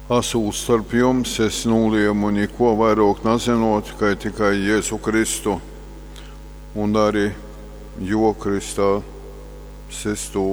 Esmu starp jums, es noliemu neko vairāk nezinot, kā tikai Jēzu Kristu un arī jo Kristā sistu